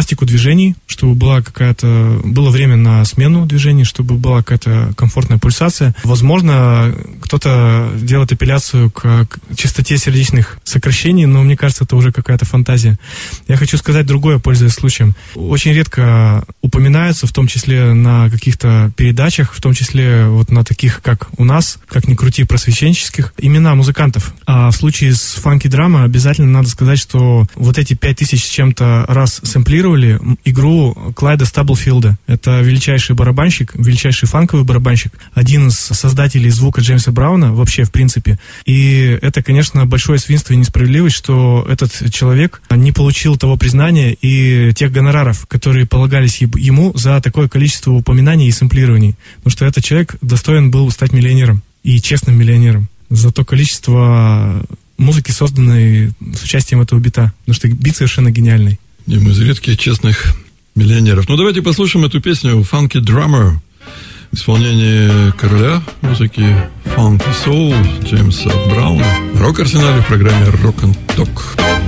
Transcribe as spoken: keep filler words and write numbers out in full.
пластику движений, чтобы была какая-то, было время на смену движений, чтобы была какая-то комфортная пульсация. Возможно, кто-то делает апелляцию к, к частоте сердечных сокращений, но мне кажется, это уже какая-то фантазия. Я хочу сказать другое, пользуясь случаем. Очень редко упоминаются, в том числе на каких-то передачах, в том числе вот на таких, как у нас, как ни крути, просвещенческих, имена музыкантов. А в случае с Funky Drama обязательно надо сказать, что вот эти пять тысяч с чем-то раз сэмплировали игру Клайда Стаблфилда. Это величайший барабанщик, величайший фанковый барабанщик, один из создателей звука Джеймса Брауна вообще, в принципе. И это, конечно, большое свинство и несправедливость, что этот человек не получил того признания и тех гонораров, которые полагались ему за такое количество упоминаний и сэмплирований. Потому что этот человек достоин был стать миллионером и честным миллионером за то количество музыки, созданной с участием этого бита. Потому что бит совершенно гениальный. Один из редких честных миллионеров. Ну, давайте послушаем эту песню «Funky Drummer» в исполнении короля музыки Funky Soul Джеймса Брауна. Рок-арсенале в программе «Rock and Talk».